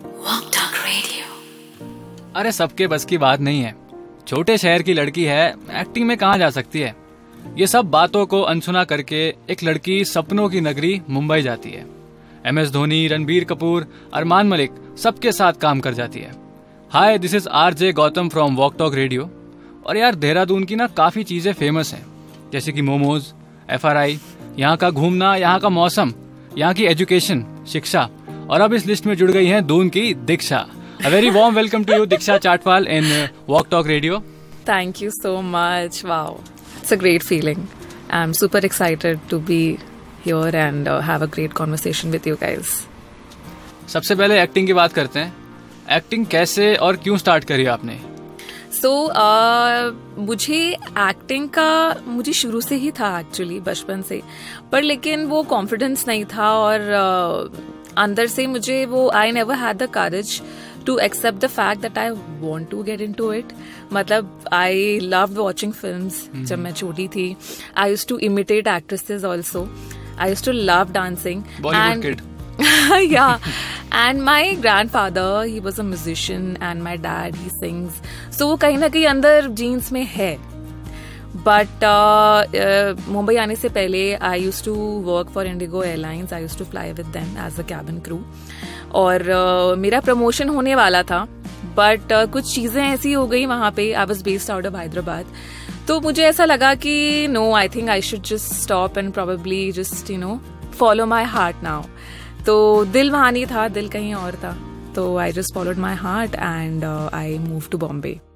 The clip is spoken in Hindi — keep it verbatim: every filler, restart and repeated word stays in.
Walk Talk Radio। अरे सबके बस की बात नहीं है। छोटे शहर की लड़की है, एक्टिंग में कहाँ जा सकती है। ये सब बातों को अनसुना करके एक लड़की सपनों की नगरी मुंबई जाती है। एम एस धोनी, रणबीर कपूर, अरमान मलिक सबके साथ काम कर जाती है। हाय, this is R J Gautam from walk talk radio. और यार देहरादून की ना काफी चीजें फेमस हैं, जैसे कि मोमोज, एफ आर आई, यहाँ का घूमना, यहाँ का मौसम, यहाँ की एजुकेशन, शिक्षा, और अब इस लिस्ट में जुड़ गई हैं दून की दीक्षा। A very warm welcome to you, Diksha Chatpal, in uh, Walk Talk Radio. Thank you so much. Wow. It's a great feeling. I'm super excited to be here and uh, have a great conversation with you guys. सबसे पहले एक्टिंग की बात करते हैं। एक्टिंग कैसे और क्यों स्टार्ट करी आपने? So, uh, मुझे एक्टिंग का मुझे शुरू से ही था एक्चुअली, बचपन से, पर लेकिन वो कॉन्फिडेंस नहीं था और uh, अंदर से मुझे वो I never had the courage to accept the fact that I want to get into it. मतलब I loved watching films mm-hmm. जब मैं छोटी थी. I used to imitate actresses also. I used to love dancing. Bollywood and, kid. Yeah. And my grandfather, he was a musician and my dad, he sings. So वो कहीं ना कहीं अंदर जीन्स में है. But uh, uh, मुंबई आने से पहले I used to work for Indigo Airlines. I used to fly with them as a cabin crew. और uh, मेरा प्रमोशन होने वाला था, बट uh, कुछ चीज़ें ऐसी हो गई वहाँ पे. I was based out of Hyderabad. तो मुझे ऐसा लगा कि no, I think I should just stop and probably just you know follow my heart now. तो दिल वहाँ नहीं था, दिल कहीं और था. तो I just followed my heart and I move to Bombay.